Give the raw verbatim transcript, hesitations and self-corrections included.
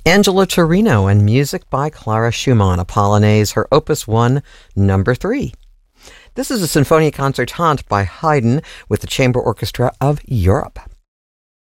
Angela Torino and music by Clara Schumann, a Polonaise, her Opus one, number three. This is a Sinfonia Concertante by Haydn with the Chamber Orchestra of Europe.